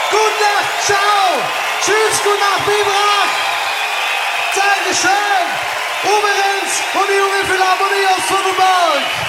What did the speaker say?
Gute Nacht, ciao. Tschüss, gute Nacht, Biberach. Dankeschön. Uwe Renz und die junge Philharmonie aus Tunnelberg.